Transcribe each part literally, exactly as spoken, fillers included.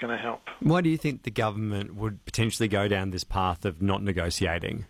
going to help. Why do you think the government would potentially go down this path of not negotiating?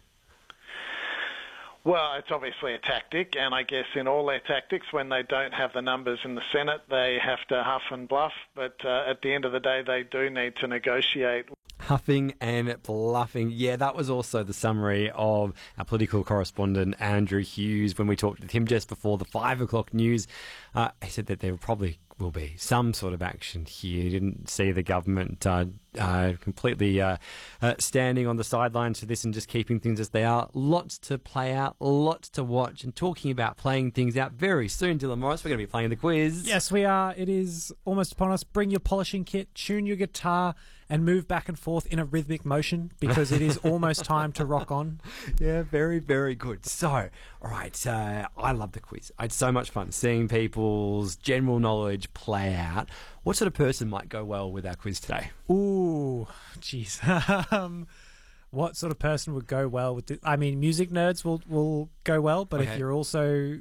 Well, it's obviously a tactic, and I guess in all their tactics, when they don't have the numbers in the Senate, they have to huff and bluff. But uh, at the end of the day, they do need to negotiate. Huffing and bluffing. Yeah, that was also the summary of our political correspondent, Andrew Hughes, when we talked with him just before the five o'clock news. Uh, he said that there probably will be some sort of action here. He didn't see the government uh, uh, completely uh, uh, standing on the sidelines for this and just keeping things as they are. Lots to play out, lots to watch, and talking about playing things out very soon, Dylan Morris, we're going to be playing the quiz. Yes, we are. It is almost upon us. Bring your polishing kit, tune your guitar, and move back and forth in a rhythmic motion, because it is almost time to rock on. Yeah, very, very good. So, all right, uh, I love the quiz. I had so much fun seeing people's general knowledge play out. What sort of person might go well with our quiz today? Ooh, jeez. um, what sort of person would go well with the, I mean, music nerds will, will go well, but Okay. if you're also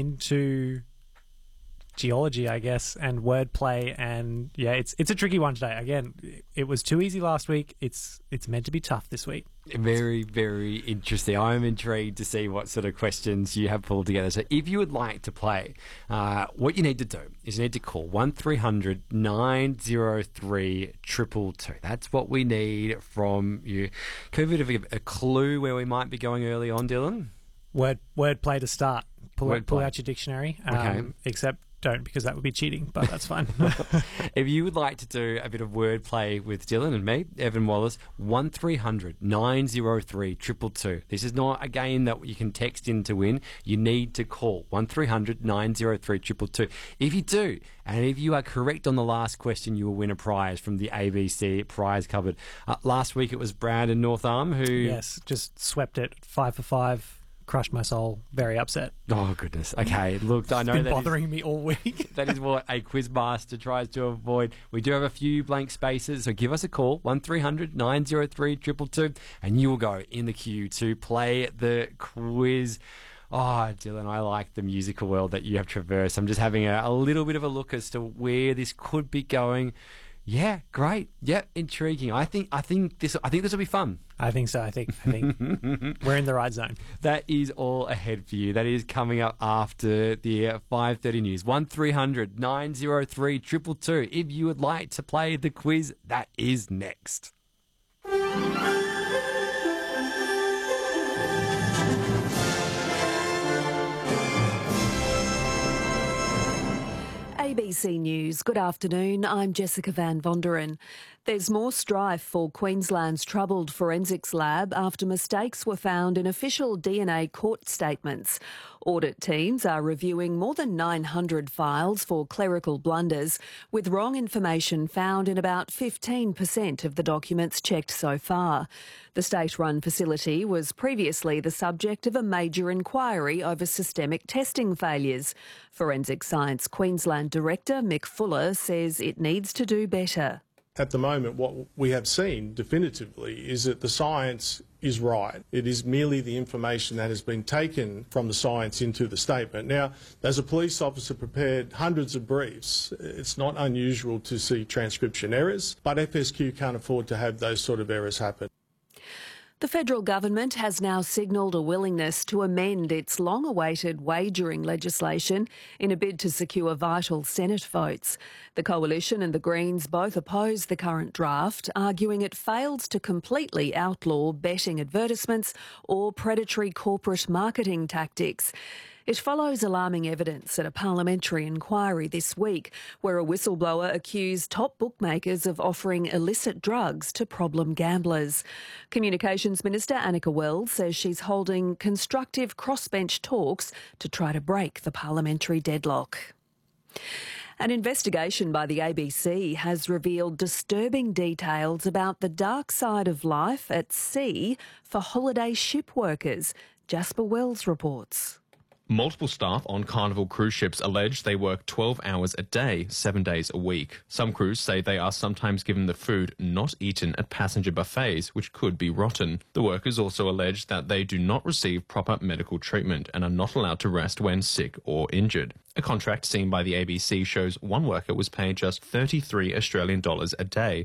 into geology, I guess, and wordplay, and yeah, it's it's a tricky one today. Again, it was too easy last week. It's it's meant to be tough this week. Very, very interesting. I'm intrigued to see what sort of questions you have pulled together. So if you would like to play, uh, what you need to do is you need to call one three hundred nine oh three two two two. That's what we need from you. Could we have a, a clue where we might be going early on, Dylan? Word wordplay to start. Pull, Wordplay. pull out your dictionary. Um, Okay. Except don't, because that would be cheating, but that's fine. If you would like to do a bit of wordplay with Dylan and me, Evan Wallace, one three hundred nine oh three two two two. This is not a game that you can text in to win. You need to call one three hundred nine oh three two two two. If you do, and if you are correct on the last question, you will win a prize from the A B C prize cupboard. Uh, last week it was Brad in North Arm who... Yes, just swept it five for five. Crushed my soul. Very upset. Oh, goodness. Okay, look, I know It's been that is- bothering me all week. That is what a quizmaster tries to avoid. We do have a few blank spaces, so give us a call, one three hundred nine oh three two two two, and you will go in the queue to play the quiz. Oh, Dylan, I like the musical world that you have traversed. I'm just having a, a little bit of a look as to where this could be going. Yeah, great. Yeah, intriguing. I think I think this I think this will be fun. I think so. I think I think we're in the right zone. That is all ahead for you. That is coming up after the five thirty news. one three hundred nine oh three two two two. If you would like to play the quiz, that is next. A B C News, good afternoon. I'm Jessica Van Vonderen. There's more strife for Queensland's troubled forensics lab after mistakes were found in official D N A court statements. Audit teams are reviewing more than nine hundred files for clerical blunders, with wrong information found in about fifteen percent of the documents checked so far. The state-run facility was previously the subject of a major inquiry over systemic testing failures. Forensic Science Queensland Director Mick Fuller says it needs to do better. At the moment, what we have seen definitively is that the science is right. It is merely the information that has been taken from the science into the statement. Now, as a police officer prepared hundreds of briefs, it's not unusual to see transcription errors, but F S Q can't afford to have those sort of errors happen. The federal government has now signalled a willingness to amend its long-awaited wagering legislation in a bid to secure vital Senate votes. The Coalition and the Greens both oppose the current draft, arguing it fails to completely outlaw betting advertisements or predatory corporate marketing tactics. It follows alarming evidence at a parliamentary inquiry this week where a whistleblower accused top bookmakers of offering illicit drugs to problem gamblers. Communications Minister Annika Wells says she's holding constructive crossbench talks to try to break the parliamentary deadlock. An investigation by the A B C has revealed disturbing details about the dark side of life at sea for holiday ship workers. Jasper Wells reports. Multiple staff on Carnival cruise ships allege they work twelve hours a day, seven days a week. Some crews say they are sometimes given the food not eaten at passenger buffets, which could be rotten. The workers also allege that they do not receive proper medical treatment and are not allowed to rest when sick or injured. A contract seen by the A B C shows one worker was paid just thirty-three Australian dollars a day,